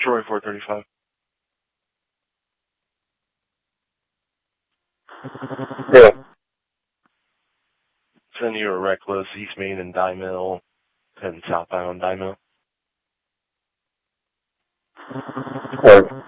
Troy 435. Yeah. Send you a Reckless, East Main and Die Mill, and southbound Die Mill. Alright.